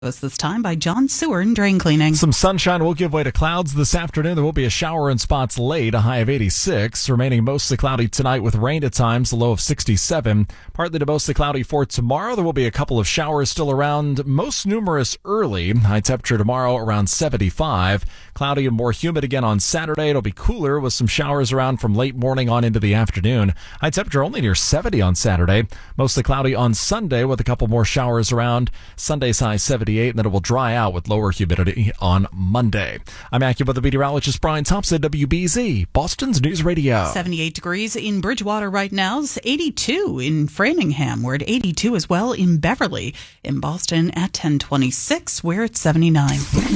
This time by John Sewer and Drain Cleaning. Some sunshine will give way to clouds this afternoon. There will be a shower in spots late, a high of 86. Remaining mostly cloudy tonight with rain at times, a low of 67. Partly to mostly cloudy for tomorrow. There will be a couple of showers still around, most numerous early. High temperature tomorrow around 75. Cloudy and more humid again on Saturday. It'll be cooler with some showers around from late morning on into the afternoon. High temperature only near 70 on Saturday. Mostly cloudy on Sunday with a couple more showers around. Sunday's high 78, and then it will dry out with lower humidity on Monday. I'm AccuWeather meteorologist Brian Thompson, WBZ, Boston's News Radio. 78 degrees in Bridgewater right now. It's 82 in Framingham. We're at 82 as well in Beverly. In Boston at 1026, we're at 79.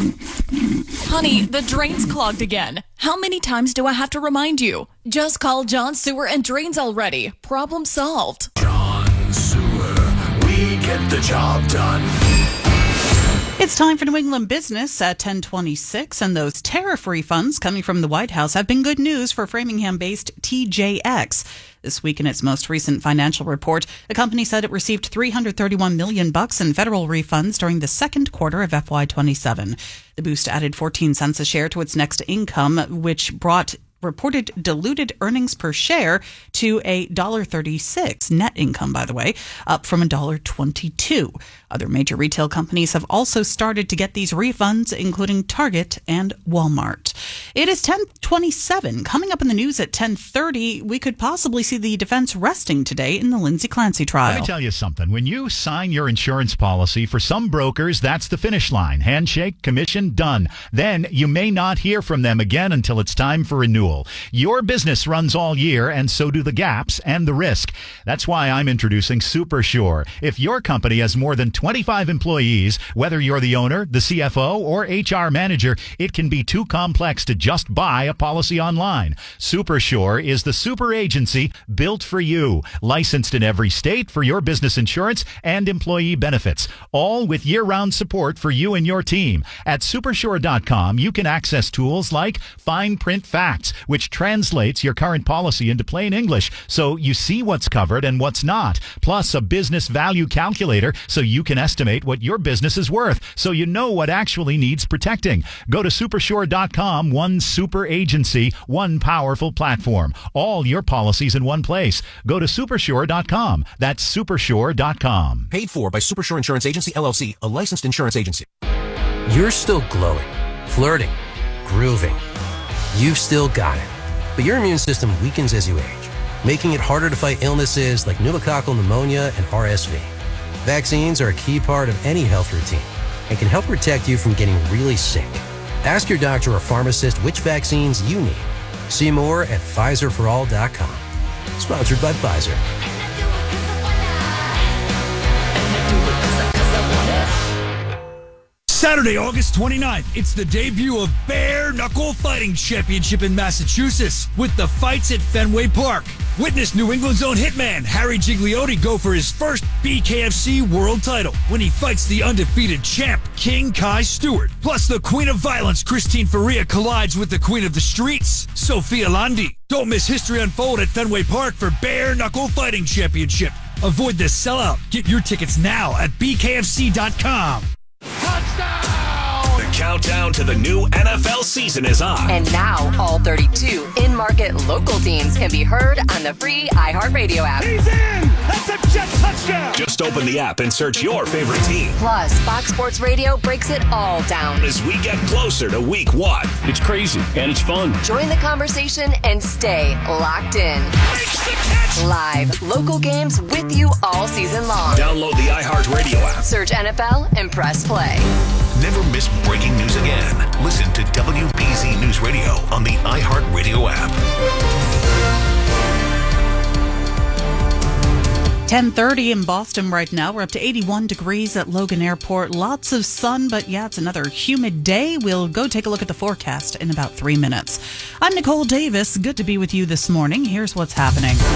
Honey, the drain's clogged again. How many times do I have to remind you? Just call John Sewer and Drains already. Problem solved. John Sewer, we get the job done. It's time for New England Business at 1026, and those tariff refunds coming from the White House have been good news for Framingham-based TJX. This week in its most recent financial report, the company said it received $331 million in federal refunds during the second quarter of FY27. The boost added 14 cents a share to its next income, which brought reported diluted earnings per share to $1.36, net income, by the way, up from $1.22. Other major retail companies have also started to get these refunds, including Target and Walmart. It is 10:27. Coming up in the news at 10:30, we could possibly see the defense resting today in the Lindsay Clancy trial. Let me tell you something. When you sign your insurance policy, for some brokers, that's the finish line. Handshake, commission, done. Then you may not hear from them again until it's time for renewal. Your business runs all year, and so do the gaps and the risk. That's why I'm introducing SuperSure. If your company has more than 25 employees, whether you're the owner, the CFO, or HR manager, it can be too complex to just buy a policy online. SuperSure is the super agency built for you, licensed in every state for your business insurance and employee benefits, all with year-round support for you and your team. At Supersure.com, you can access tools like Fine Print Facts, which translates your current policy into plain English so you see what's covered and what's not, plus a business value calculator so you can estimate what your business is worth so you know what actually needs protecting. Go to Supersure.com, one super agency, one powerful platform. All your policies in one place. Go to Supersure.com. That's Supersure.com. Paid for by Supersure Insurance Agency, LLC, a licensed insurance agency. You're still glowing, flirting, grooving. You've still got it. But your immune system weakens as you age, making it harder to fight illnesses like pneumococcal pneumonia and RSV. Vaccines are a key part of any health routine and can help protect you from getting really sick. Ask your doctor or pharmacist which vaccines you need. See more at PfizerForAll.com. Sponsored by Pfizer. Saturday, August 29th, it's the debut of Bare Knuckle Fighting Championship in Massachusetts with the fights at Fenway Park. Witness New England's own hitman Harry Gigliotti go for his first BKFC world title when he fights the undefeated champ King Kai Stewart. Plus, the Queen of Violence Christine Faria collides with the Queen of the Streets, Sophia Landi. Don't miss history unfold at Fenway Park for Bare Knuckle Fighting Championship. Avoid the sellout. Get your tickets now at BKFC.com. The countdown to the new NFL season is on. And now, all 32 in-market local teams can be heard on the free iHeartRadio app. He's in! That's a jet touchdown! Just open the app and search your favorite team. Plus, Fox Sports Radio breaks it all down as we get closer to week 1. It's crazy, and it's fun. Join the conversation and stay locked in. Live, local games with you all season long. Download the iHeartRadio app. Search NFL and press play. Never miss breaking news again. Listen to WBZ News Radio on the iHeartRadio app. 10:30 in Boston right now. We're up to 81 degrees at Logan Airport. Lots of sun, but yeah, it's another humid day. We'll go take a look at the forecast in about 3 minutes. I'm Nicole Davis. Good to be with you this morning. Here's what's happening.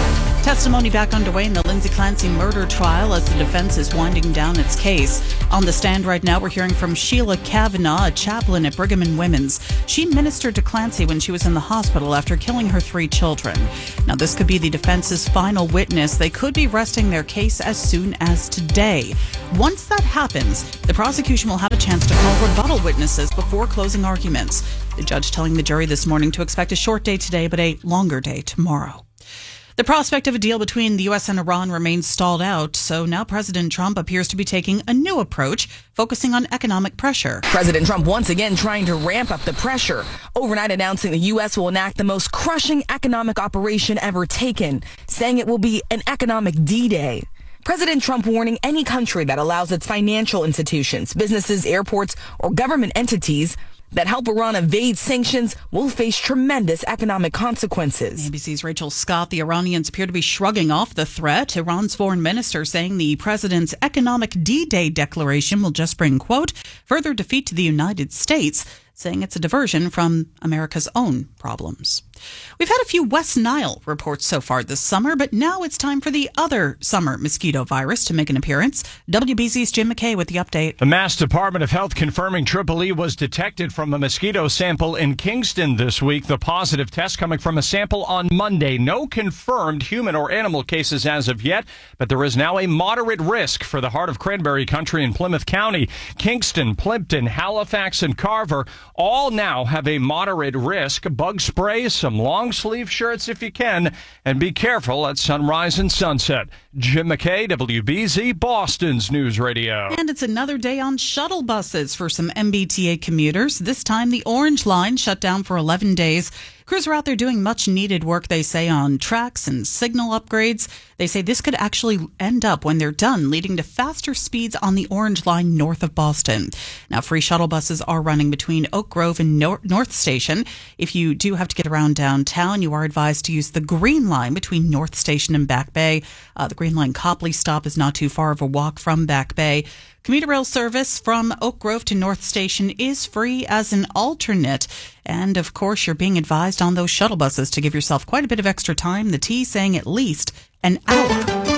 Testimony back underway in the Lindsay Clancy murder trial as the defense is winding down its case. On the stand right now, we're hearing from Sheila Kavanaugh, a chaplain at Brigham and Women's. She ministered to Clancy when she was in the hospital after killing her 3 children. Now, this could be the defense's final witness. They could be resting their case as soon as today. Once that happens, the prosecution will have a chance to call rebuttal witnesses before closing arguments. The judge telling the jury this morning to expect a short day today, but a longer day tomorrow. The prospect of a deal between the U.S. and Iran remains stalled out, so now President Trump appears to be taking a new approach, focusing on economic pressure. President Trump once again trying to ramp up the pressure, overnight announcing the U.S. will enact the most crushing economic operation ever taken, saying it will be an economic D-Day. President Trump warning any country that allows its financial institutions, businesses, airports, or government entities that help Iran evade sanctions will face tremendous economic consequences. ABC's Rachel Scott. The Iranians appear to be shrugging off the threat. Iran's foreign minister saying the president's economic D-Day declaration will just bring, quote, further defeat to the United States, saying it's a diversion from America's own problems. We've had a few West Nile reports so far this summer, but now it's time for the other summer mosquito virus to make an appearance. WBZ's Jim McKay with the update. The Mass Department of Health confirming Triple E was detected from a mosquito sample in Kingston this week. The positive test coming from a sample on Monday. No confirmed human or animal cases as of yet, but there is now a moderate risk for the heart of Cranberry Country in Plymouth County. Kingston, Plimpton, Halifax, and Carver all now have a moderate risk. Bug spray, some long sleeve shirts if you can, and be careful at sunrise and sunset. Jim McKay, WBZ, Boston's News Radio. And it's another day on shuttle buses for some MBTA commuters. This time the Orange Line shut down for 11 days. Crews are out there doing much needed work, they say, on tracks and signal upgrades. They say this could actually end up, when they're done, leading to faster speeds on the Orange Line north of Boston. Now, free shuttle buses are running between Oak Grove and North Station. If you do have to get around downtown, you are advised to use the Green Line between North Station and Back Bay. The Green Line Copley stop is not too far of a walk from Back Bay. Commuter rail service from Oak Grove to North Station is free as an alternate. And, of course, you're being advised on those shuttle buses to give yourself quite a bit of extra time. The T saying at least an hour.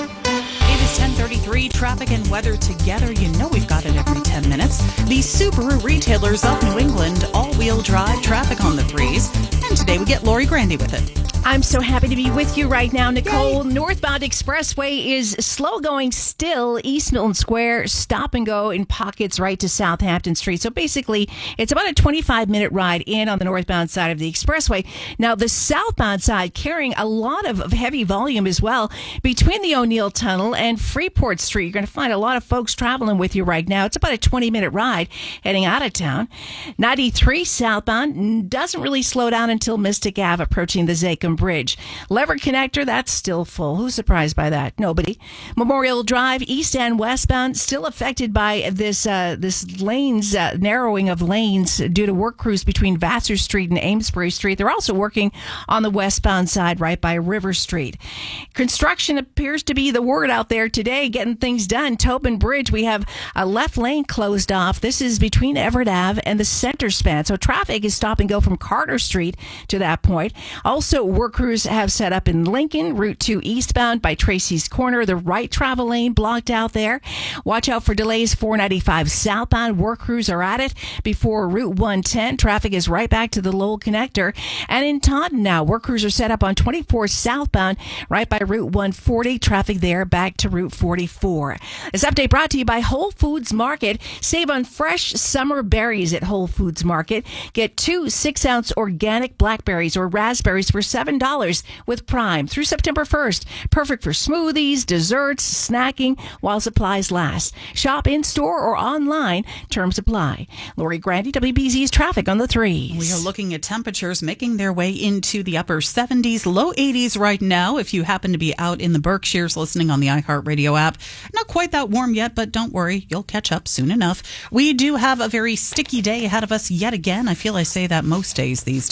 It is 10:33. Traffic and weather together. You know we've got it every 10 minutes. The Subaru retailers of New England, all-wheel drive traffic on the threes. And today we get Lori Grandy with it. I'm so happy to be with you right now, Nicole. Yay. Northbound Expressway is slow going still. East Milton Square, stop and go in pockets right to Southampton Street. So basically, it's about a 25-minute ride in on the northbound side of the expressway. Now, the southbound side carrying a lot of heavy volume as well between the O'Neill Tunnel and Freeport Street. You're going to find a lot of folks traveling with you right now. It's about a 20-minute ride heading out of town. 93 southbound doesn't really slow down until Mystic Ave approaching the Zachem Bridge. Lever Connector, that's still full. Who's surprised by that? Nobody. Memorial Drive, east and westbound, still affected by this lanes, narrowing of lanes due to work crews between Vassar Street and Amesbury Street. They're also working on the westbound side right by River Street. Construction appears to be the word out there today, getting things done. Tobin Bridge, we have a left lane closed off. This is between Everett Ave and the center span. So traffic is stop and go from Carter Street to that point. Also, work crews have set up in Lincoln, Route 2 eastbound by Tracy's Corner. The right travel lane blocked out there. Watch out for delays 495 southbound. Work crews are at it before Route 110. Traffic is right back to the Lowell Connector. And in Taunton now, work crews are set up on 24 southbound right by Route 140. Traffic there back to Route 44. This update brought to you by Whole Foods Market. Save on fresh summer berries at Whole Foods Market. Get 2 6-ounce organic blackberries or raspberries for $7 with Prime through September 1st. Perfect for smoothies, desserts, snacking while supplies last. Shop in-store or online. Terms apply. Lori Grandy, WBZ's traffic on the threes. We are looking at temperatures making their way into the upper 70s, low 80s right now. If you happen to be out in the Berkshires listening on the iHeartRadio app, not quite that warm yet, but don't worry, you'll catch up soon enough. We do have a very sticky day ahead of us yet again. I feel I say that most days these days. Well,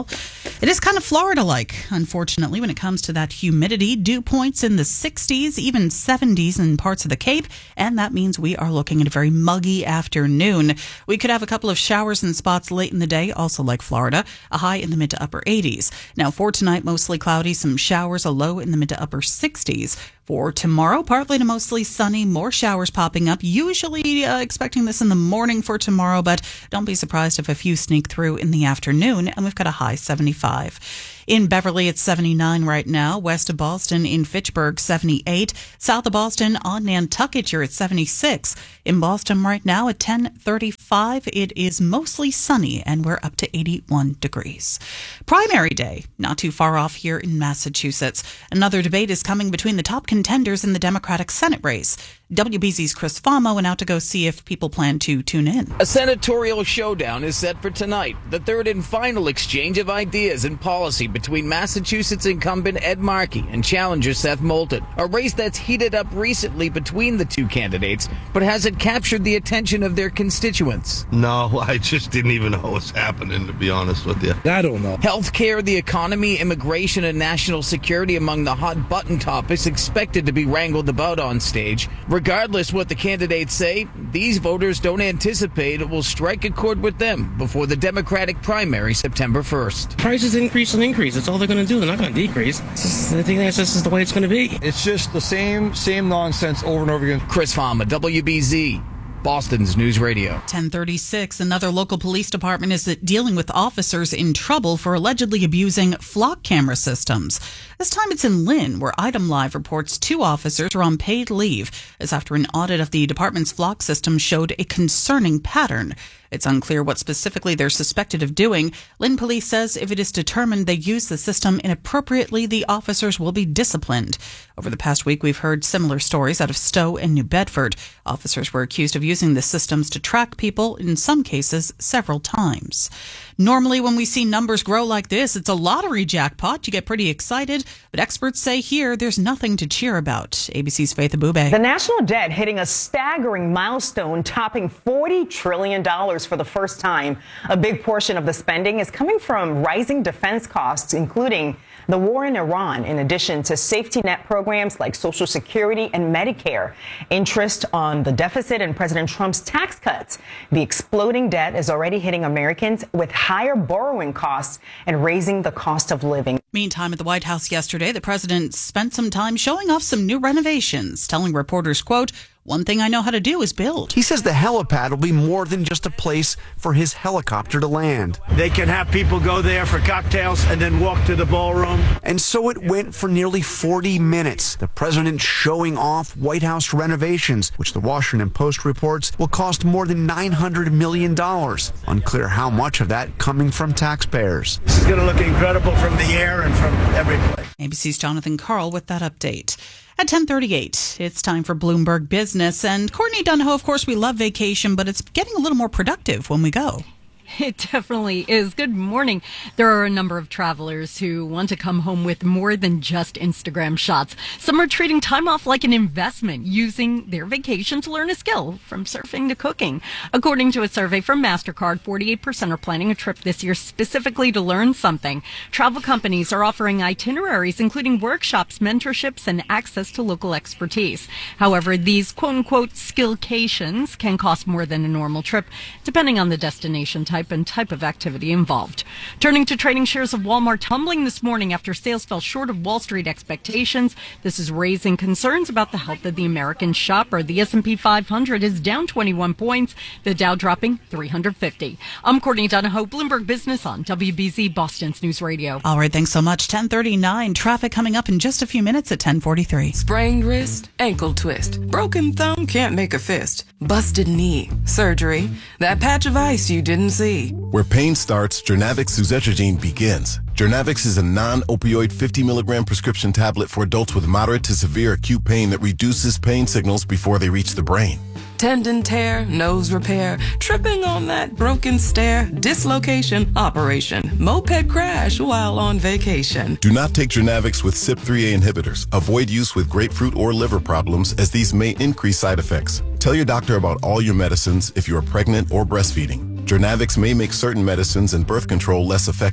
Well, it is kind of Florida-like, unfortunately, when it comes to that humidity. Dew points in the 60s, even 70s in parts of the Cape, and that means we are looking at a very muggy afternoon. We could have a couple of showers in spots late in the day, also like Florida, a high in the mid to upper 80s. Now, for tonight, mostly cloudy, some showers, a low in the mid to upper 60s. For tomorrow, partly to mostly sunny, more showers popping up. Usually expecting this in the morning for tomorrow, but don't be surprised if a few sneak through in the afternoon, and we've got a high 75. In Beverly, it's 79 right now. West of Boston, in Fitchburg, 78. South of Boston, on Nantucket, you're at 76. In Boston right now at 10:35, it is mostly sunny, and we're up to 81 degrees. Primary day, not too far off here in Massachusetts. Another debate is coming between the top contenders in the Democratic Senate race. WBZ's Chris Famo went out to go see if people plan to tune in. A senatorial showdown is set for tonight, the third and final exchange of ideas and policy between Massachusetts incumbent Ed Markey and challenger Seth Moulton. A race that's heated up recently between the two candidates, but hasn't captured the attention of their constituents. No, I just didn't even know what's happening, to be honest with you. I don't know. Healthcare, the economy, immigration, and national security among the hot button topics expected to be wrangled about on stage. Regardless what the candidates say, these voters don't anticipate it will strike a chord with them before the Democratic primary September 1st. Prices increase and increase. That's all they're going to do. They're not going to decrease. I think that's just the way it's going to be. It's just the same nonsense over and over again. Chris Fama, WBZ. Boston's News Radio. 10:36. Another local police department is dealing with officers in trouble for allegedly abusing flock camera systems. This time it's in Lynn, where Item Live reports 2 officers were on paid leave as after an audit of the department's flock system showed a concerning pattern. It's unclear what specifically they're suspected of doing. Lynn Police says if it is determined they use the system inappropriately, the officers will be disciplined. Over the past week, we've heard similar stories out of Stowe and New Bedford. Officers were accused of using the systems to track people, in some cases, several times. Normally, when we see numbers grow like this, it's a lottery jackpot. You get pretty excited, but experts say here there's nothing to cheer about. ABC's Faith Abube. The national debt hitting a staggering milestone, topping $40 trillion for the first time. A big portion of the spending is coming from rising defense costs, including the war in Iran, in addition to safety net programs like Social Security and Medicare. Interest on the deficit and President Trump's tax cuts. The exploding debt is already hitting Americans with higher borrowing costs and raising the cost of living. Meantime, at the White House yesterday, the president spent some time showing off some new renovations, telling reporters, quote, "One thing I know how to do is build." He says the helipad will be more than just a place for his helicopter to land. They can have people go there for cocktails and then walk to the ballroom. And so it went for nearly 40 minutes. The president showing off White House renovations, which the Washington Post reports will cost more than $900 million. Unclear how much of that coming from taxpayers. This is going to look incredible from the air and from every place. ABC's Jonathan Carl with that update. At 10:38, it's time for Bloomberg Business. And Courtney Dunho, of course, we love vacation, but it's getting a little more productive when we go. It definitely is. Good morning. There are a number of travelers who want to come home with more than just Instagram shots. Some are treating time off like an investment, using their vacation to learn a skill, from surfing to cooking. According to a survey from MasterCard, 48% are planning a trip this year specifically to learn something. Travel companies are offering itineraries, including workshops, mentorships, and access to local expertise. However, these quote-unquote skillcations can cost more than a normal trip, depending on the destination type and type of activity involved. Turning to trading, shares of Walmart tumbling this morning after sales fell short of Wall Street expectations. This is raising concerns about the health of the American shopper. The S&P 500 is down 21 points, the Dow dropping 350. I'm Courtney Dunho, Bloomberg Business on WBZ, Boston's News Radio. All right, thanks so much. 10:39, traffic coming up in just a few minutes at 10:43. Sprained wrist, ankle twist, broken thumb, can't make a fist, busted knee, surgery, that patch of ice you didn't see. Where pain starts, Jernavix suzetrigine begins. Jernavix is a non-opioid 50 milligram prescription tablet for adults with moderate to severe acute pain that reduces pain signals before they reach the brain. Tendon tear, nose repair, tripping on that broken stair, dislocation, operation, moped crash while on vacation. Do not take Jernavix with CYP3A inhibitors. Avoid use with grapefruit or liver problems, as these may increase side effects. Tell your doctor about all your medicines if you are pregnant or breastfeeding. Jernavix may make certain medicines and birth control less effective.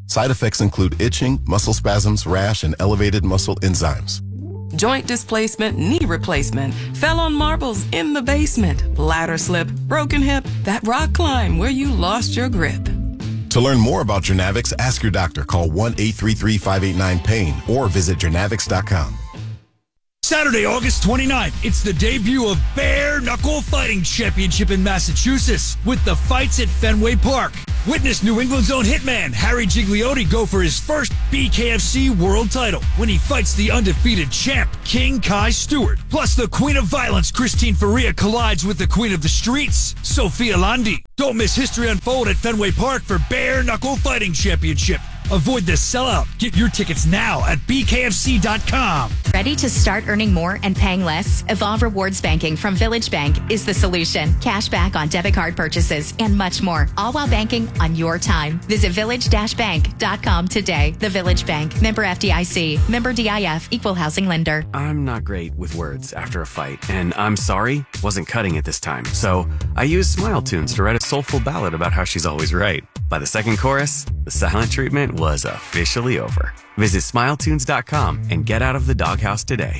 Side effects include itching, muscle spasms, rash, and elevated muscle enzymes. Joint displacement, knee replacement, fell on marbles in the basement, ladder slip, broken hip, that rock climb where you lost your grip. To learn more about Journavx, ask your doctor. Call 1-833-589-PAIN or visit journavx.com. Saturday, August 29th, it's the debut of Bare Knuckle Fighting Championship in Massachusetts with the fights at Fenway Park. Witness New England's own hitman Harry Gigliotti go for his first BKFC world title when he fights the undefeated champ King Kai Stewart. Plus, the Queen of Violence Christine Faria collides with the Queen of the Streets, Sophia Landi. Don't miss history unfold at Fenway Park for Bare Knuckle Fighting Championship. Avoid the sellout. Get your tickets now at bkfc.com. Ready to start earning more and paying less? Evolve Rewards Banking from Village Bank is the solution. Cash back on debit card purchases and much more, all while banking on your time. Visit village-bank.com today. The Village Bank. Member FDIC. Member DIF. Equal housing lender. I'm not great with words after a fight, and I'm sorry wasn't cutting it this time. So I used Smile Tunes to write a soulful ballad about how she's always right. By the second chorus, the silent treatment was officially over. Visit smiletunes.com and get out of the doghouse today.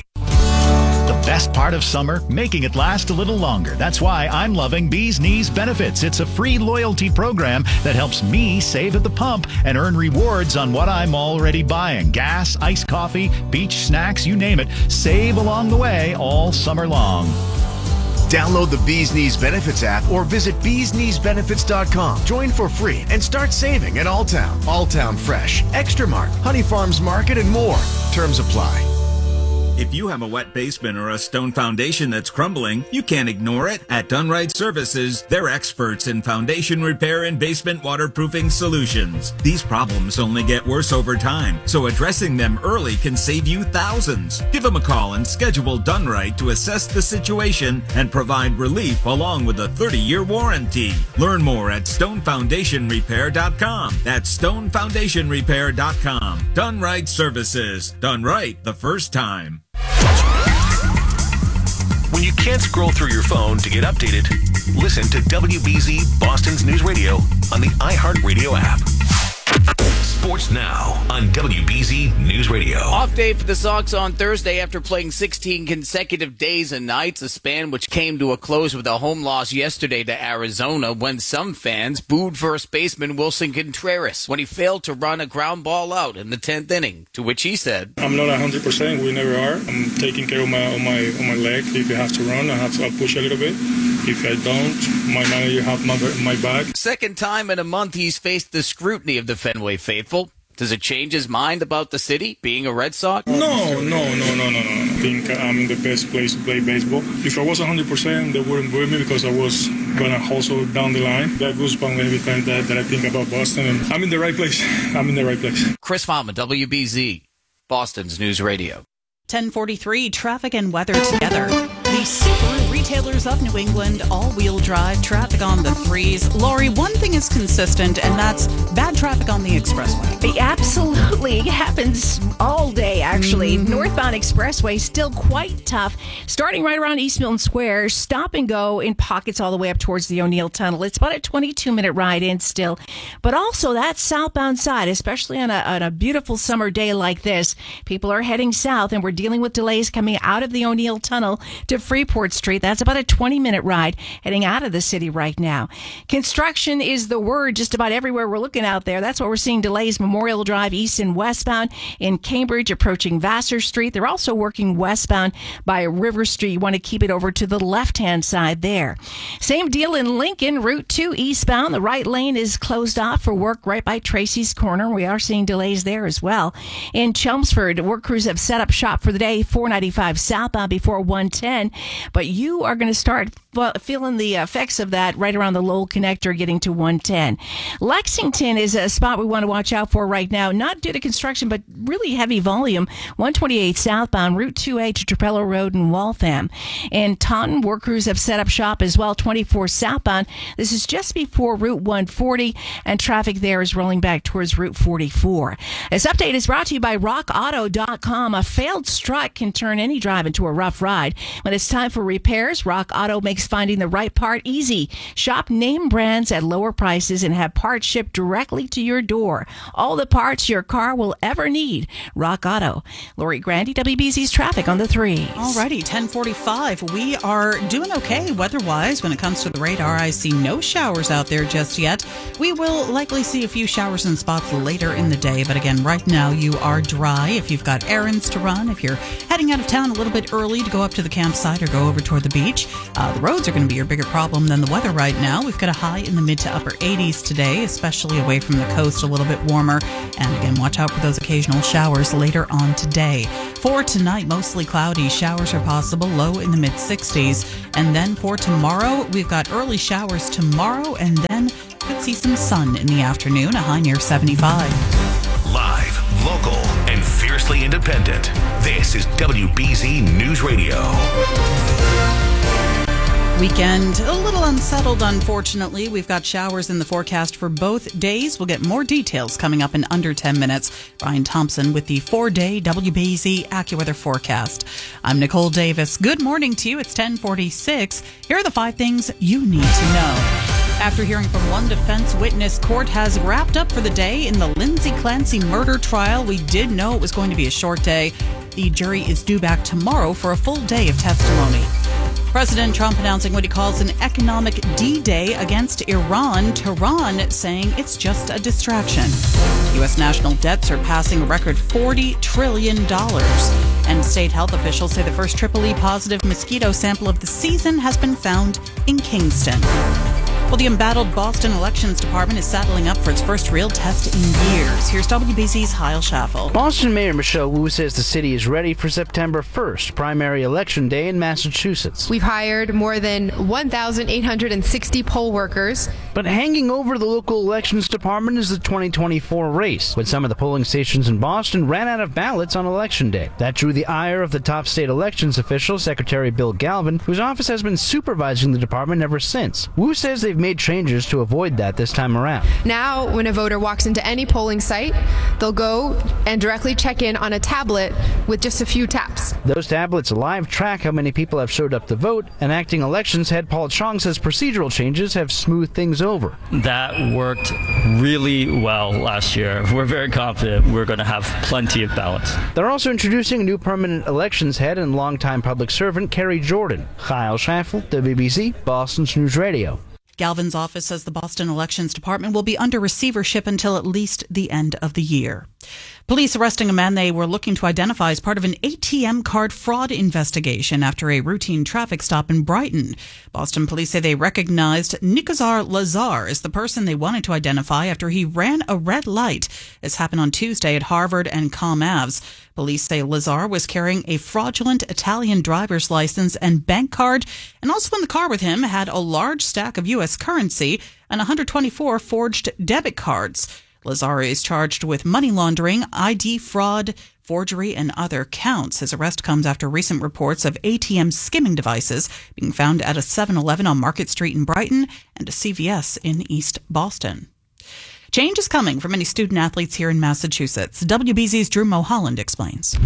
The best part of summer, making it last a little longer. That's why I'm loving Bee's Knees Benefits. It's a free loyalty program that helps me save at the pump and earn rewards on what I'm already buying. Gas, iced coffee, beach snacks, you name it. Save along the way all summer long. Download the Bee's Knees Benefits app or visit beeskneesbenefits.com. Join for free and start saving at Alltown Fresh, Extra Mart, Honey Farms Market, and more. Terms apply. If you have a wet basement or a stone foundation that's crumbling, you can't ignore it. At Dunright Services, they're experts in foundation repair and basement waterproofing solutions. These problems only get worse over time, so addressing them early can save you thousands. Give them a call and schedule Dunright to assess the situation and provide relief along with a 30-year warranty. Learn more at stonefoundationrepair.com. That's stonefoundationrepair.com. Dunright Services. Done right the first time. When you can't scroll through your phone to get updated, listen to WBZ Boston's News Radio on the iHeartRadio app. Sports now on WBZ News Radio. Off day for the Sox on Thursday after playing 16 consecutive days and nights, a span which came to a close with a home loss yesterday to Arizona when some fans booed first baseman Wilson Contreras when he failed to run a ground ball out in the 10th inning, to which he said, I'm not 100%, we never are. I'm taking care of my leg. If I have to run, I'll push a little bit. If I don't, my manager have my back. Second time in a month he's faced the scrutiny of the Fenway faithful. Does it change his mind about the city, being a Red Sox? No. I think I'm in the best place to play baseball. If I was 100%, they wouldn't boo me because I was going to hustle down the line. That goosebumps every time that I think about Boston. And I'm in the right place. Chris Fama, WBZ, Boston's News Radio. 10:43, traffic and weather together. The Subaru retailers of New England, all-wheel drive, traffic on the threes. Lori, one thing is consistent, and that's bad traffic on the expressway. Absolutely. It happens all day, actually. Northbound expressway still quite tough. Starting right around East Milton Square, stop and go in pockets all the way up towards the O'Neill Tunnel. It's about a 22-minute ride in still. But also that southbound side, especially on a beautiful summer day like this, people are heading south, and we're dealing with delays coming out of the O'Neill Tunnel to Freeport Street. That's about a 20-minute ride heading out of the city right now. Construction is the word just about everywhere we're looking out there. That's what we're seeing delays. Memorial Drive east and westbound in Cambridge approaching Vassar Street. They're also working westbound by River Street. You want to keep it over to the left-hand side there. Same deal in Lincoln, Route 2 eastbound. The right lane is closed off for work right by Tracy's Corner. We are seeing delays there as well. In Chelmsford, work crews have set up shop for the day, 495 southbound before 110. But you are going to start feeling the effects of that right around the Lowell Connector getting to 110. Lexington is a spot we want to watch out for right now, not due to construction, but really heavy volume. 128 southbound, Route 2A to Trapello Road in Waltham. And Taunton, work crews have set up shop as well, 24 southbound. This is just before Route 140, and traffic there is rolling back towards Route 44. This update is brought to you by RockAuto.com. A failed strut can turn any drive into a rough ride. When it's time for repairs, cars, Rock Auto makes finding the right part easy. Shop name brands at lower prices and have parts shipped directly to your door. All the parts your car will ever need. Rock Auto. Lori Grandy, WBZ's traffic on the 3. Alrighty, 10:45. We are doing okay weather-wise when it comes to the radar. I see no showers out there just yet. We will likely see a few showers in spots later in the day, but again, right now you are dry. If you've got errands to run, if you're heading out of town a little bit early to go up to the campsite or go over toward the beach, the roads are going to be your bigger problem than the weather right now. We've got a high in the mid to upper 80s today, especially away from the coast, a little bit warmer. And again, watch out for those occasional showers later on today. For tonight, mostly cloudy. Showers are possible, low in the mid 60s. And then for tomorrow, we've got early showers tomorrow, and then could see some sun in the afternoon, a high near 75. Live, local, and fiercely independent. This is WBZ News Radio. Weekend a little unsettled, unfortunately. We've got showers in the forecast for both days. We'll get more details coming up in under 10 minutes. Brian Thompson with the 4-day WBZ AccuWeather forecast. I'm Nicole Davis. Good morning to you. It's 10:46. Here are the 5 things you need to know. After hearing from one defense witness, court has wrapped up for the day in the Lindsay Clancy murder trial. We did know it was going to be a short day. The jury is due back tomorrow for a full day of testimony. President Trump announcing what he calls an economic D-Day against Iran. Tehran saying it's just a distraction. U.S. national debt surpassing a record $40 trillion. And state health officials say the first Triple-E positive mosquito sample of the season has been found in Kingston. Well, the embattled Boston Elections Department is saddling up for its first real test in years. Here's WBZ's Heil Schaffel. Boston Mayor Michelle Wu says the city is ready for September 1st, primary election day in Massachusetts. We've hired more than 1,860 poll workers. But hanging over the local elections department is the 2024 race, when some of the polling stations in Boston ran out of ballots on election day. That drew the ire of the top state elections official, Secretary Bill Galvin, whose office has been supervising the department ever since. Wu says they've made changes to avoid that this time around. Now, when a voter walks into any polling site, they'll go and directly check in on a tablet with just a few taps. Those tablets live track how many people have showed up to vote, and acting elections head Paul Chong says procedural changes have smoothed things over. That worked really well last year. We're very confident we're going to have plenty of ballots. They're also introducing a new permanent elections head and longtime public servant, Kerry Jordan. Kyle Schaffel, WBZ, Boston's News Radio. Galvin's office says the Boston Elections Department will be under receivership until at least the end of the year. Police arresting a man they were looking to identify as part of an ATM card fraud investigation after a routine traffic stop in Brighton. Boston police say they recognized Nikazar Lazar as the person they wanted to identify after he ran a red light. This happened on Tuesday at Harvard and Comm Aves. Police say Lazar was carrying a fraudulent Italian driver's license and bank card, and also in the car with him had a large stack of U.S. currency and 124 forged debit cards. Lazar is charged with money laundering, ID fraud, forgery, and other counts. His arrest comes after recent reports of ATM skimming devices being found at a 7-Eleven on Market Street in Brighton and a CVS in East Boston. Change is coming for many student athletes here in Massachusetts. WBZ's Drew Mulholland explains.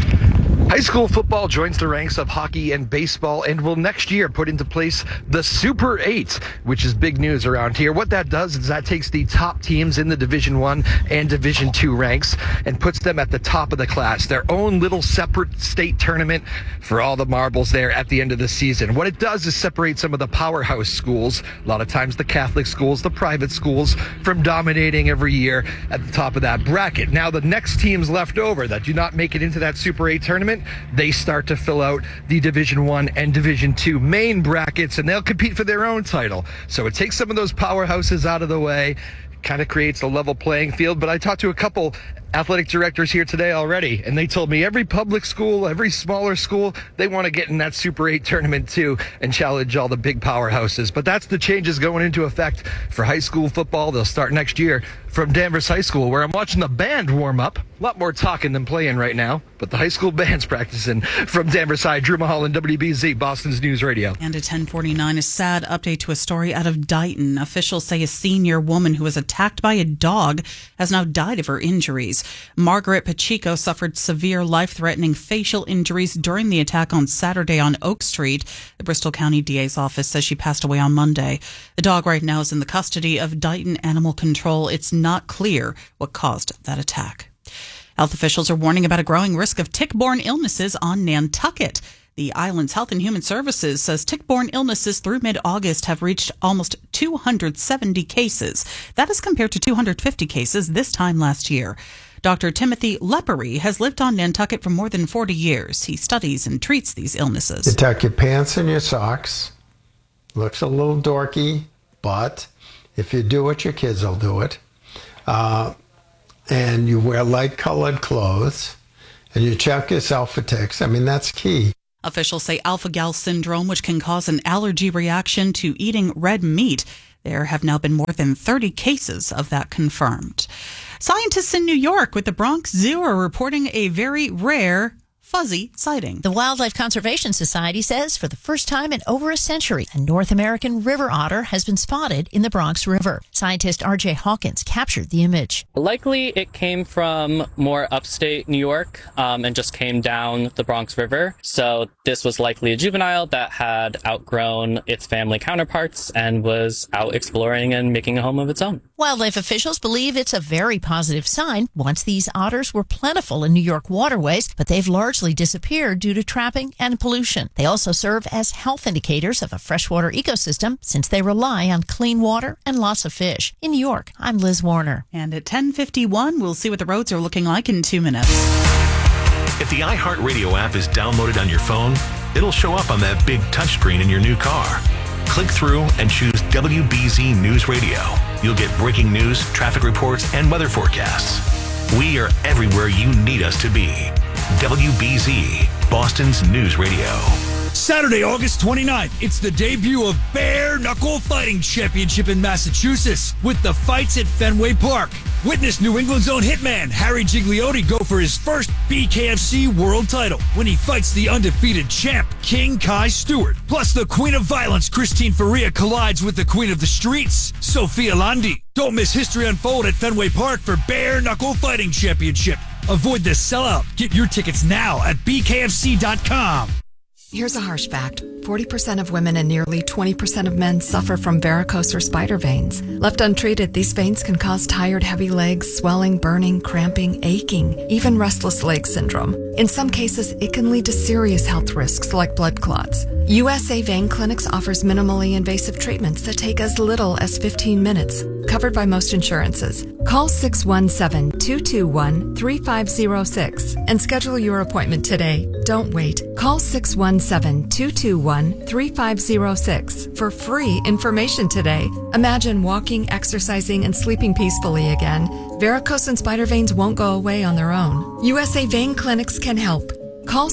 High school football joins the ranks of hockey and baseball and will next year put into place the Super 8, which is big news around here. What that does is that takes the top teams in the Division I and Division II ranks and puts them at the top of the class, their own little separate state tournament for all the marbles there at the end of the season. What it does is separate some of the powerhouse schools, a lot of times the Catholic schools, the private schools, from dominating every year at the top of that bracket. Now the next teams left over that do not make it into that Super 8 tournament, they start to fill out the Division I and Division II main brackets, and they'll compete for their own title. So it takes some of those powerhouses out of the way, kind of creates a level playing field. But I talked to a couple athletic directors here today already, and they told me every public school, every smaller school, they want to get in that Super 8 tournament too and challenge all the big powerhouses. But that's the changes going into effect for high school football. They'll start next year from Danvers High School, where I'm watching the band warm up. A lot more talking than playing right now, but the high school band's practicing. From Danvers High, Drew Mulholland, WBZ, Boston's News Radio. And at 10:49, a sad update to a story out of Dighton. Officials say a senior woman who was attacked by a dog has now died of her injuries. Margaret Pacheco suffered severe life-threatening facial injuries during the attack on Saturday on Oak Street. The Bristol County DA's office says she passed away on Monday. The dog right now is in the custody of Dighton Animal Control. It's not clear what caused that attack. Health officials are warning about a growing risk of tick-borne illnesses on Nantucket. The island's Health and Human Services says tick-borne illnesses through mid-August have reached almost 270 cases. That is compared to 250 cases this time last year. Dr. Timothy Lepery has lived on Nantucket for more than 40 years. He studies and treats these illnesses. You tuck your pants and your socks. Looks a little dorky, but if you do it, your kids will do it. And you wear light-colored clothes, and you check yourself for ticks. I mean, that's key. Officials say alpha-gal syndrome, which can cause an allergy reaction to eating red meat. There have now been more than 30 cases of that confirmed. Scientists in New York with the Bronx Zoo are reporting a very rare fuzzy sighting. The Wildlife Conservation Society says for the first time in over a century, a North American river otter has been spotted in the Bronx River. Scientist R.J. Hawkins captured the image. Likely it came from more upstate New York and just came down the Bronx River. So this was likely a juvenile that had outgrown its family counterparts and was out exploring and making a home of its own. Wildlife officials believe it's a very positive sign. Once these otters were plentiful in New York waterways, but they've largely disappeared due to trapping and pollution. They also serve as health indicators of a freshwater ecosystem since they rely on clean water and lots of fish. In New York, I'm Liz Warner. And at 10:51, we'll see what the roads are looking like in 2 minutes. If the iHeartRadio app is downloaded on your phone, it'll show up on that big touchscreen in your new car. Click through and choose WBZ News Radio. You'll get breaking news, traffic reports, and weather forecasts. We are everywhere you need us to be. WBZ, Boston's News Radio. Saturday, August 29th, it's the debut of Bare Knuckle Fighting Championship in Massachusetts with the fights at Fenway Park. Witness New England's own hitman Harry Gigliotti go for his first BKFC world title when he fights the undefeated champ King Kai Stewart. Plus, the Queen of Violence Christine Faria collides with the Queen of the Streets, Sophia Landi. Don't miss history unfold at Fenway Park for Bare Knuckle Fighting Championship. Avoid the sellout. Get your tickets now at bkfc.com. Here's a harsh fact. 40% of women and nearly 20% of men suffer from varicose or spider veins. Left untreated, these veins can cause tired, heavy legs, swelling, burning, cramping, aching, even restless leg syndrome. In some cases, it can lead to serious health risks like blood clots. USA Vein Clinics offers minimally invasive treatments that take as little as 15 minutes, covered by most insurances. Call 617-221-3506 and schedule your appointment today. Don't wait. Call 617-221-3506 for free information today. Imagine walking, exercising, and sleeping peacefully again. Varicose and spider veins won't go away on their own. USA Vein Clinics can help. Call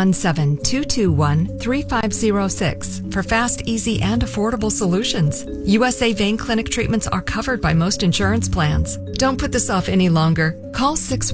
617-221-3506 for fast, easy, and affordable solutions. USA Vein Clinic treatments are covered by most insurance plans. Don't put this off any longer. Call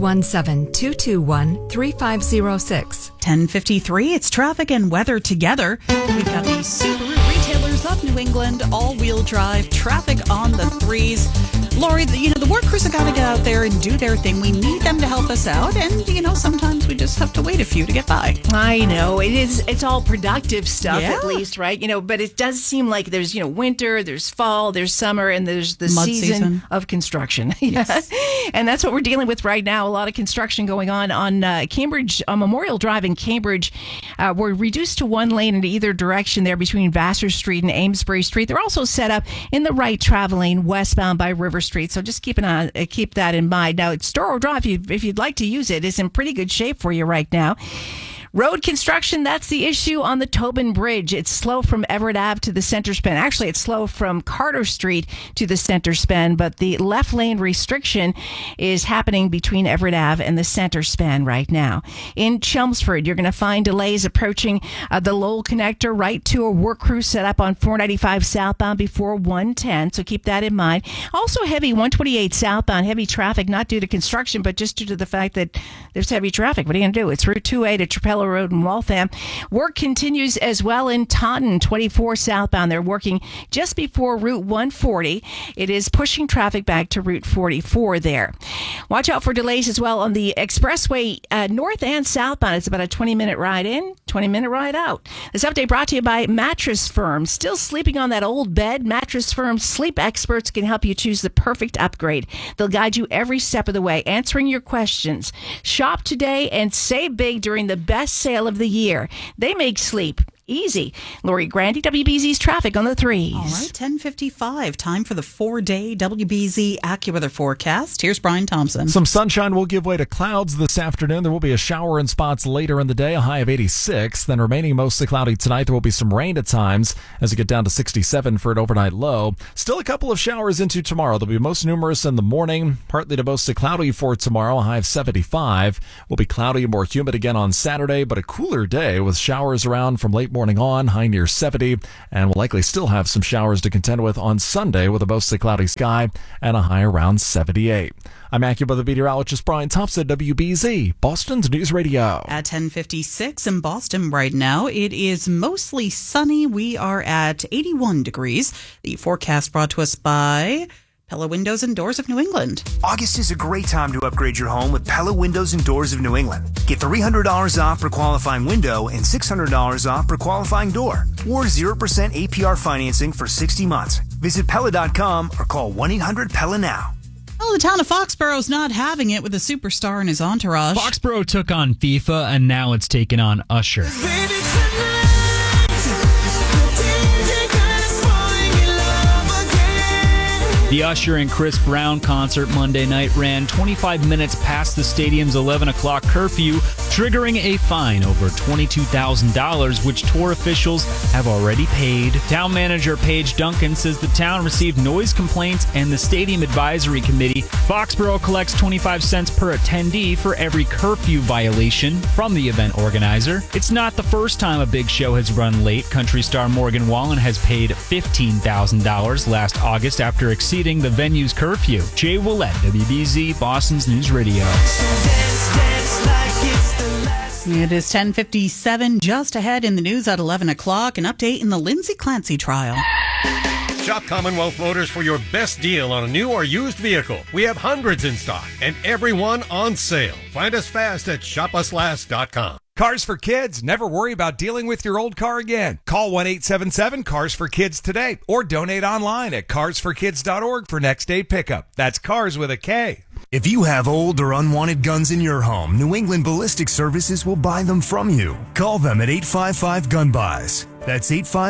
617-221-3506. 10:53, it's traffic and weather together. We've got the Subaru Retailers of New England all-wheel drive traffic on the threes. Lori, the work crews have got to get out there and do their thing. We need them to help us out, and sometimes we just have to wait a few to get by. I know it's all productive stuff, at least, right? But it does seem like there's winter, there's fall, there's summer, and there's the season of construction. Yes. And that's what we're dealing with right now. A lot of construction going on Cambridge, Memorial Drive in Cambridge. We're reduced to one lane in either direction there between Vassar Street and Amesbury Street. They're also set up in the right travel lane westbound by River Street. So just keep that in mind. Now, it's Storrow Drive, if you'd like to use it, is in pretty good shape for you right now. Road construction, that's the issue on the Tobin Bridge. It's slow from Everett Ave to the center span. Actually, it's slow from Carter Street to the center span, but the left lane restriction is happening between Everett Ave and the center span right now. In Chelmsford, you're going to find delays approaching the Lowell connector right to a work crew set up on 495 southbound before 110, so keep that in mind. Also heavy 128 southbound, heavy traffic, not due to construction, but just due to the fact that there's heavy traffic. What are you going to do? It's Route 2A to Trapelo Monticello Road in Waltham. Work continues as well in Taunton, 24 southbound. They're working just before Route 140. It is pushing traffic back to Route 44 there. Watch out for delays as well on the expressway north and southbound. It's about a 20-minute ride in, 20-minute ride out. This update brought to you by Mattress Firm. Still sleeping on that old bed? Mattress Firm's sleep experts can help you choose the perfect upgrade. They'll guide you every step of the way, answering your questions. Shop today and save big during the best sale of the year. They make sleep easy. Lori Grandy, WBZ's traffic on the 3s. All right, 10:55. Time for the 4-day WBZ AccuWeather forecast. Here's Brian Thompson. Some sunshine will give way to clouds this afternoon. There will be a shower in spots later in the day, a high of 86. Then remaining mostly cloudy tonight. There will be some rain at times as we get down to 67 for an overnight low. Still a couple of showers into tomorrow. They'll be most numerous in the morning, partly to mostly cloudy for tomorrow, a high of 75. Will be cloudy and more humid again on Saturday, but a cooler day with showers around from late morning on, high near 70, and we'll likely still have some showers to contend with on Sunday with a mostly cloudy sky and a high around 78. I'm AccuWeather meteorologist Brian Thompson, WBZ, Boston's News Radio. At 10:56 in Boston right now, it is mostly sunny. We are at 81 degrees. The forecast brought to us by Pella Windows and Doors of New England. August is a great time to upgrade your home with Pella Windows and Doors of New England. Get $300 off for qualifying window and $600 off for qualifying door, or 0% APR financing for 60 months. Visit Pella.com or call 1-800-PELLA now. Well, the town of Foxborough's not having it with a superstar in his entourage. Foxborough took on FIFA, and now it's taken on Usher. The Usher and Chris Brown concert Monday night ran 25 minutes past the stadium's 11 o'clock curfew, triggering a fine over $22,000, which tour officials have already paid. Town manager Paige Duncan says the town received noise complaints and the Stadium Advisory Committee. Foxborough collects 25 cents per attendee for every curfew violation from the event organizer. It's not the first time a big show has run late. Country star Morgan Wallen has paid $15,000 last August after exceeding the venue's curfew. Jay Willett, WBZ, Boston's News Radio. It is 10:57, just ahead in the news at 11 o'clock. An update in the Lindsay Clancy trial. Shop Commonwealth Motors for your best deal on a new or used vehicle. We have hundreds in stock and every one on sale. Find us fast at shopuslast.com. Cars for Kids. Never worry about dealing with your old car again. Call 1-877-CARS-FOR-KIDS today or donate online at carsforkids.org for next day pickup. That's cars with a K. If you have old or unwanted guns in your home, New England Ballistic Services will buy them from you. Call them at 855-GUN-BUYS. That's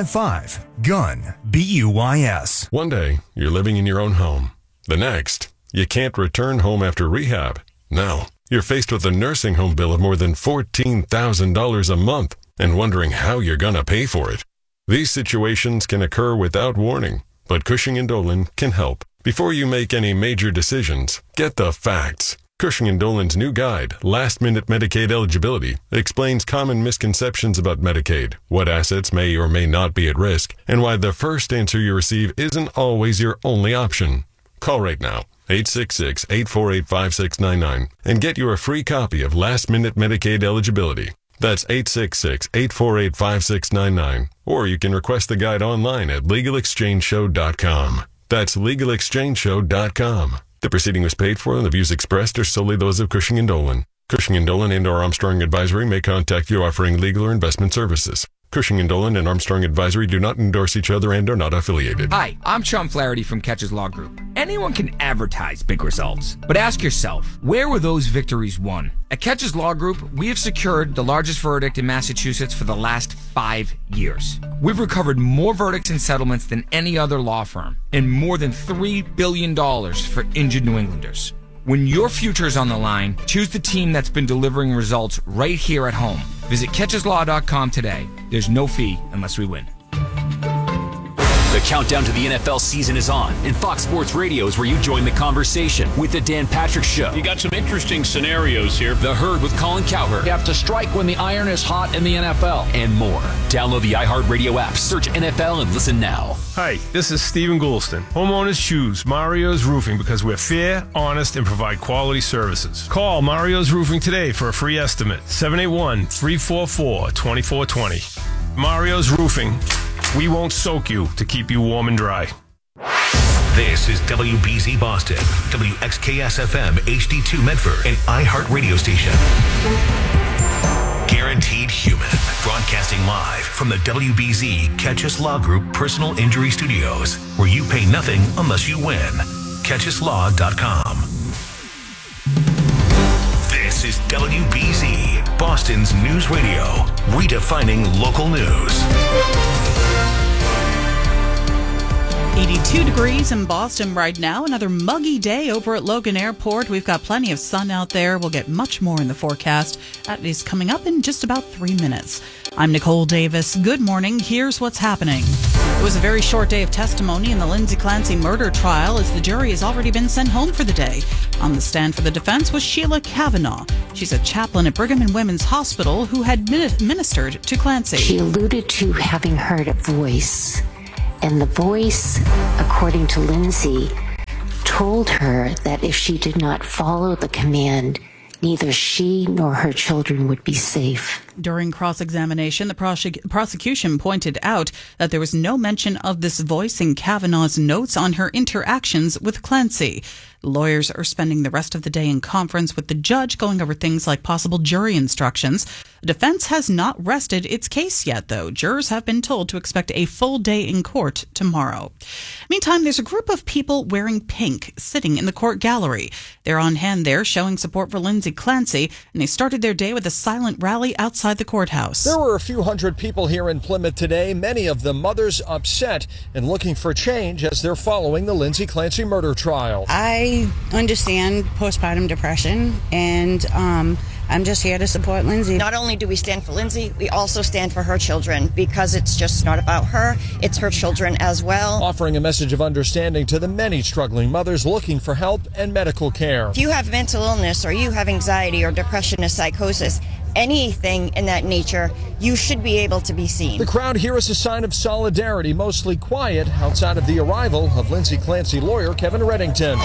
855-GUN-BUYS. One day, you're living in your own home. The next, you can't return home after rehab. Now, you're faced with a nursing home bill of more than $14,000 a month and wondering how you're going to pay for it. These situations can occur without warning, but Cushing & Dolan can help. Before you make any major decisions, get the facts. Cushing & Dolan's new guide, Last Minute Medicaid Eligibility, explains common misconceptions about Medicaid, what assets may or may not be at risk, and why the first answer you receive isn't always your only option. Call right now, 866-848-5699, and get your free copy of Last Minute Medicaid Eligibility. That's 866-848-5699, or you can request the guide online at LegalExchangeShow.com. That's LegalExchangeShow.com. The proceeding was paid for, and the views expressed are solely those of Cushing & Dolan. Cushing & Dolan and/or Armstrong Advisory may contact you offering legal or investment services. Cushing & Dolan and Armstrong Advisory do not endorse each other and are not affiliated. Hi, I'm Sean Flaherty from Catches Law Group. Anyone can advertise big results, but ask yourself, where were those victories won? At Catches Law Group, we have secured the largest verdict in Massachusetts for the last 5 years. We've recovered more verdicts and settlements than any other law firm, and more than $3 billion for injured New Englanders. When your future is on the line, choose the team that's been delivering results right here at home. Visit catcheslaw.com today. There's no fee unless we win. The countdown to the NFL season is on, and Fox Sports Radio is where you join the conversation with The Dan Patrick Show. You got some interesting scenarios here. The Herd with Colin Cowherd. You have to strike when the iron is hot in the NFL. And more. Download the iHeartRadio app, search NFL, and listen now. Hi, this is Stephen Goulston. Homeowners choose Mario's Roofing because we're fair, honest, and provide quality services. Call Mario's Roofing today for a free estimate. 781-344-2420. Mario's Roofing. We won't soak you to keep you warm and dry. This is WBZ Boston, WXKS-FM HD2 Medford, an iHeart radio station. Guaranteed Human, broadcasting live from the WBZ Catchus Law Group Personal Injury Studios, where you pay nothing unless you win. CatchusLaw.com. This is WBZ, Boston's news radio, redefining local news. 82 degrees in Boston right now. Another muggy day over at Logan Airport. We've got plenty of sun out there. We'll get much more in the forecast. That is coming up in just about 3 minutes. I'm Nicole Davis. Good morning. Here's what's happening. It was a very short day of testimony in the Lindsay Clancy murder trial, as the jury has already been sent home for the day. On the stand for the defense was Sheila Kavanaugh. She's a chaplain at Brigham and Women's Hospital who had ministered to Clancy. She alluded to having heard a voice. And the voice, according to Lindsay, told her that if she did not follow the command, neither she nor her children would be safe. During cross-examination, the prosecution pointed out that there was no mention of this voice in Kavanaugh's notes on her interactions with Clancy. Lawyers are spending the rest of the day in conference with the judge, going over things like possible jury instructions. The defense has not rested its case yet, though. Jurors have been told to expect a full day in court tomorrow. Meantime, there's a group of people wearing pink sitting in the court gallery. They're on hand there showing support for Lindsay Clancy, and they started their day with a silent rally outside the courthouse. There were a few hundred people here in Plymouth today, many of them mothers upset and looking for change as they're following the Lindsay Clancy murder trial. I understand postpartum depression, and I'm just here to support Lindsay. Not only do we stand for Lindsay, we also stand for her children, because it's just not about her, it's her children as well. Offering a message of understanding to the many struggling mothers looking for help and medical care. If you have mental illness, or you have anxiety or depression or psychosis, anything in that nature, you should be able to be seen. The crowd here is a sign of solidarity, mostly quiet outside of the arrival of Lindsay Clancy lawyer Kevin Reddington.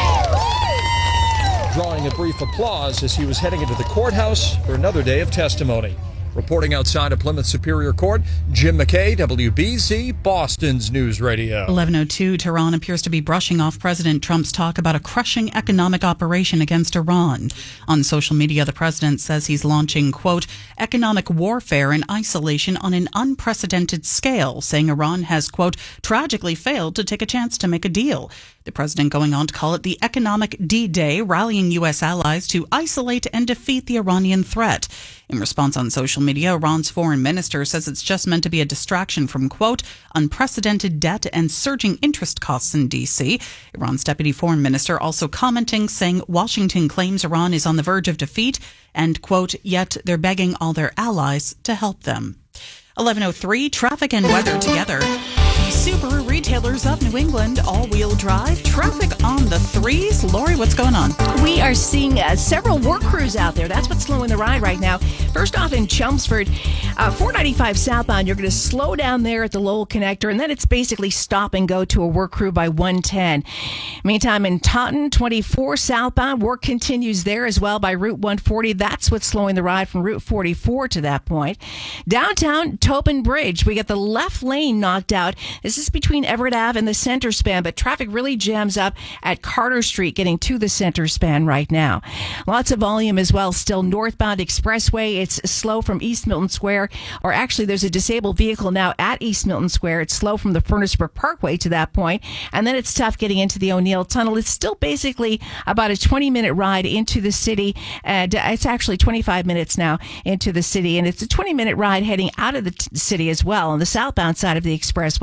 Drawing a brief applause as he was heading into the courthouse for another day of testimony. Reporting outside of Plymouth Superior Court, Jim McKay, WBZ, Boston's News Radio. 11:02, Tehran appears to be brushing off President Trump's talk about a crushing economic operation against Iran. On social media, the president says he's launching, quote, economic warfare and isolation on an unprecedented scale, saying Iran has, quote, tragically failed to take a chance to make a deal. The president going on to call it the economic D-Day, rallying U.S. allies to isolate and defeat the Iranian threat. In response on social media, Iran's foreign minister says it's just meant to be a distraction from, quote, unprecedented debt and surging interest costs in D.C. Iran's deputy foreign minister also commenting, saying Washington claims Iran is on the verge of defeat and, quote, yet they're begging all their allies to help them. 11:03, traffic and weather together. Subaru retailers of New England, all-wheel drive, traffic on the threes. Lori, what's going on? We are seeing several work crews out there. That's what's slowing the ride right now. First off, in Chelmsford, 495 southbound, you're going to slow down there at the Lowell Connector, and then it's basically stop and go to a work crew by 110. Meantime, in Taunton, 24 southbound, work continues there as well by Route 140. That's what's slowing the ride from Route 44 to that point. Downtown, Tobin Bridge, we get the left lane knocked out. This is between Everett Ave and the center span, but traffic really jams up at Carter Street getting to the center span right now. Lots of volume as well. Still northbound expressway. It's slow from East Milton Square, or actually there's a disabled vehicle now at East Milton Square. It's slow from the Furnaceburg Parkway to that point, and then it's tough getting into the O'Neill Tunnel. It's still basically about a 20-minute ride into the city, and it's actually 25 minutes now into the city, and it's a 20-minute ride heading out of the city as well on the southbound side of the expressway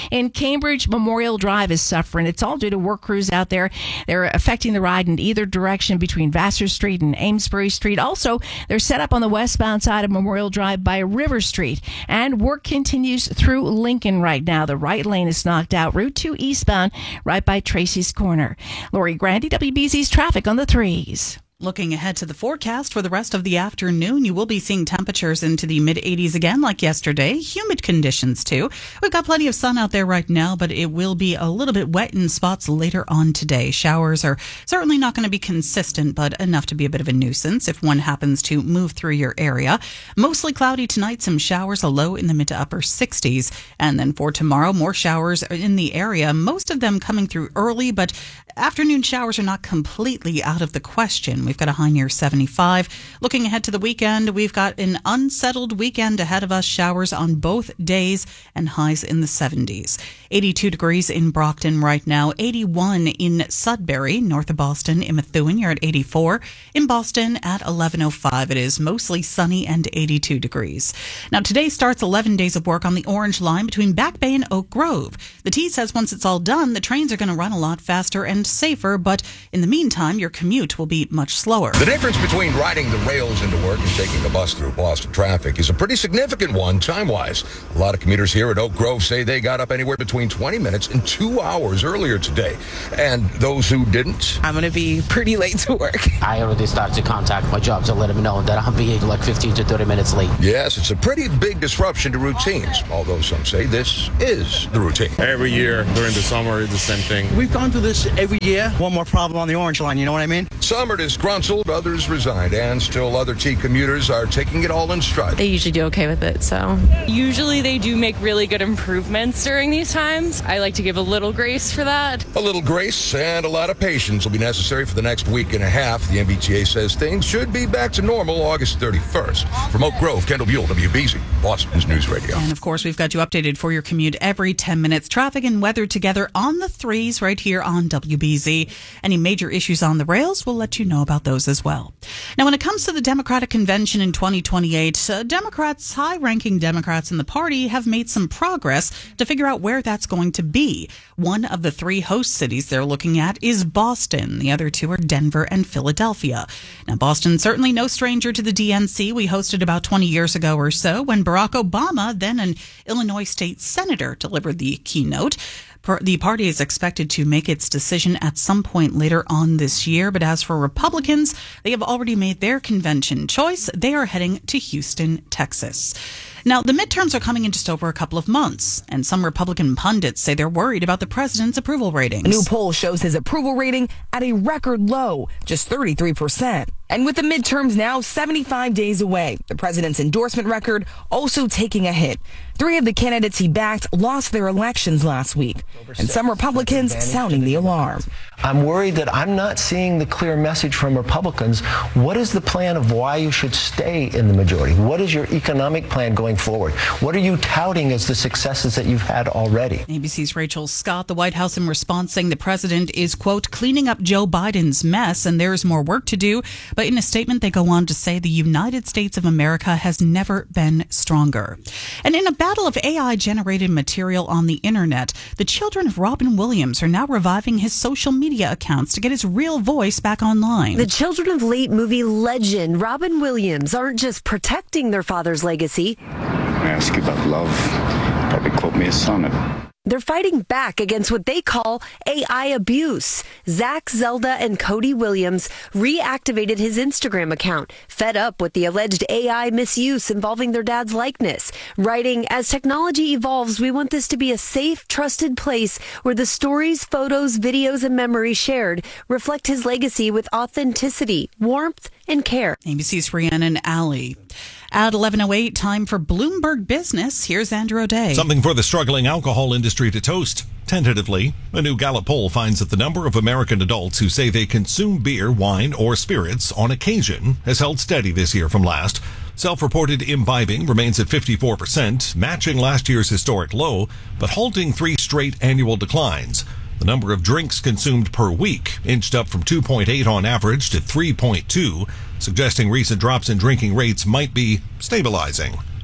In Cambridge, Memorial Drive is suffering. It's all due to work crews out there. They're affecting the ride in either direction between Vassar Street and Amesbury Street. Also, they're set up on the westbound side of Memorial Drive by River Street. And work continues through Lincoln right now. The right lane is knocked out. Route 2 eastbound right by Tracy's Corner. Lori Grandy, WBZ's traffic on the 3s. Looking ahead to the forecast for the rest of the afternoon, you will be seeing temperatures into the mid-80s again like yesterday. Humid conditions, too. We've got plenty of sun out there right now, but it will be a little bit wet in spots later on today. Showers are certainly not going to be consistent, but enough to be a bit of a nuisance if one happens to move through your area. Mostly cloudy tonight, some showers, a low in the mid to upper 60s. And then for tomorrow, more showers in the area, most of them coming through early, but afternoon showers are not completely out of the question. We've got a high near 75. Looking ahead to the weekend, we've got an unsettled weekend ahead of us. Showers on both days and highs in the 70s. 82 degrees in Brockton right now. 81 in Sudbury, north of Boston. In Methuen, you're at 84. In Boston at 11:05. It is mostly sunny and 82 degrees. Now, today starts 11 days of work on the Orange Line between Back Bay and Oak Grove. The T says once it's all done, the trains are going to run a lot faster and safer, but in the meantime, your commute will be much slower. The difference between riding the rails into work and taking a bus through Boston traffic is a pretty significant one time-wise. A lot of commuters here at Oak Grove say they got up anywhere between 20 minutes and 2 hours earlier today. And those who didn't? I'm going to be pretty late to work. I already started to contact my job to let them know that I'll be like 15 to 30 minutes late. Yes, it's a pretty big disruption to routines, although some say this is the routine. Every year during the summer, it's the same thing. We've gone through this every year. One more problem on the Orange Line, you know what I mean? Some are disgruntled, others resigned, and still other T commuters are taking it all in stride. They usually do okay with it, so. Usually they do make really good improvements during these times. I like to give a little grace for that. A little grace and a lot of patience will be necessary for the next week and a half. The MBTA says things should be back to normal August 31st. From Oak Grove, Kendall Buell, WBZ, Boston's News Radio. And of course, we've got you updated for your commute every 10 minutes. Traffic and weather together on the 3s right here on WBZ. Any major issues on the rails, we'll let you know about those as well. Now, when it comes to the Democratic Convention in 2028, Democrats, high-ranking Democrats in the party have made some progress to figure out where that's going to be. One of the 3 host cities they're looking at is Boston. The other 2 are Denver and Philadelphia. Now, Boston's certainly no stranger to the DNC. We hosted about 20 years ago or so when Barack Obama, then an Illinois state senator, delivered the keynote. The party is expected to make its decision at some point later on this year. But as for Republicans, they have already made their convention choice. They are heading to Houston, Texas. Now, the midterms are coming in just over a couple of months, and some Republican pundits say they're worried about the president's approval ratings. A new poll shows his approval rating at a record low, just 33%. And with the midterms now 75 days away, the president's endorsement record also taking a hit. 3 of the candidates he backed lost their elections last week, and some Republicans sounding the alarm. I'm worried that I'm not seeing the clear message from Republicans. What is the plan of why you should stay in the majority? What is your economic plan going forward? What are you touting as the successes that you've had already? ABC's Rachel Scott, the White House in response saying the president is, quote, cleaning up Joe Biden's mess and there is more work to do. But in a statement, they go on to say the United States of America has never been stronger. And in a battle of AI-generated material on the internet, the children of Robin Williams are now reviving his social media accounts to get his real voice back online. The children of late movie legend Robin Williams aren't just protecting their father's legacy. I ask you about love, probably quote me a sonnet. They're fighting back against what they call AI abuse. Zach, Zelda, and Cody Williams reactivated his Instagram account, fed up with the alleged AI misuse involving their dad's likeness, writing, "As technology evolves, we want this to be a safe, trusted place where the stories, photos, videos, and memories shared reflect his legacy with authenticity, warmth, and care." ABC's Rhiannon Alley. At 11:08, time for Bloomberg Business. Here's Andrew O'Day. Something for the struggling alcohol industry to toast. Tentatively, a new Gallup poll finds that the number of American adults who say they consume beer, wine, or spirits on occasion has held steady this year from last. Self-reported imbibing remains at 54%, matching last year's historic low, but halting 3 straight annual declines. The number of drinks consumed per week inched up from 2.8 on average to 3.2, suggesting recent drops in drinking rates might be stabilizing.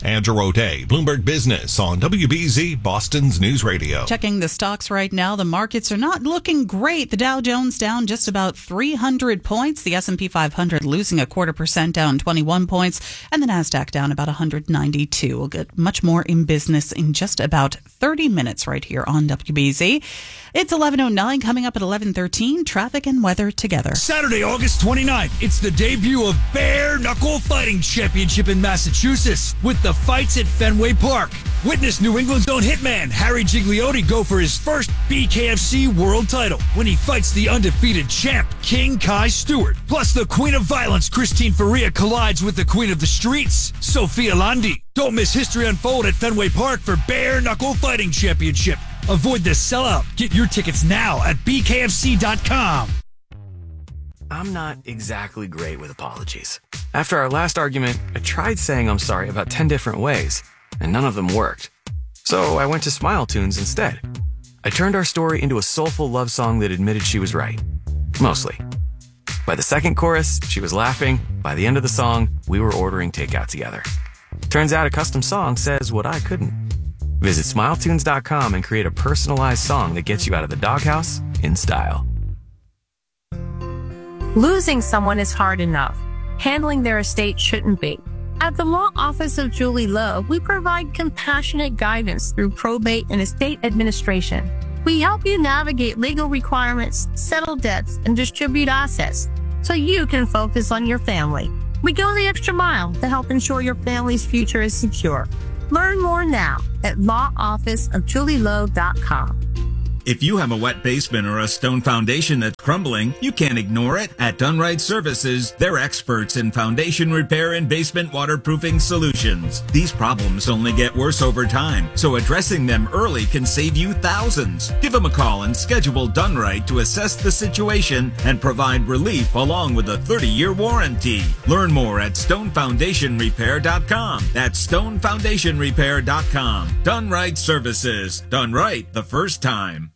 Andrew O'Day, Bloomberg Business on WBZ Boston's News Radio. Checking the stocks right now, the markets are not looking great. The Dow Jones down just about 300 points. The S&P 500 losing 0.25%, down 21 points. And the NASDAQ down about 192. We'll get much more in business in just about 30 minutes right here on WBZ. It's 11:09, coming up at 11:13. Traffic and weather together. Saturday, August 29th, it's the debut of Bare Knuckle Fighting Championship in Massachusetts with the fights at Fenway Park. Witness New England's own hitman Harry Gigliotti go for his first BKFC world title when he fights the undefeated champ King Kai Stewart. Plus, the Queen of Violence Christine Faria collides with the Queen of the Streets Sophia Landi. Don't miss history unfold at Fenway Park for Bare Knuckle Fighting Championship. Avoid the sellout. Get your tickets now at bkfc.com. I'm not exactly great with apologies. After our last argument, I tried saying I'm sorry about 10 different ways, and none of them worked. So I went to Smile Tunes instead. I turned our story into a soulful love song that admitted she was right. Mostly. By the second chorus, she was laughing. By the end of the song, we were ordering takeout together. Turns out a custom song says what I couldn't. Visit SmileTunes.com and create a personalized song that gets you out of the doghouse in style. Losing someone is hard enough. Handling their estate shouldn't be. At the Law Office of Julie Lowe, we provide compassionate guidance through probate and estate administration. We help you navigate legal requirements, settle debts, and distribute assets so you can focus on your family. We go the extra mile to help ensure your family's future is secure. Learn more now at lawofficeofjulielowe.com. If you have a wet basement or a stone foundation that's crumbling, you can't ignore it. At Dunright Services, they're experts in foundation repair and basement waterproofing solutions. These problems only get worse over time, so addressing them early can save you thousands. Give them a call and schedule Dunright to assess the situation and provide relief along with a 30-year warranty. Learn more at stonefoundationrepair.com. That's stonefoundationrepair.com. Dunright Services. Done right the first time.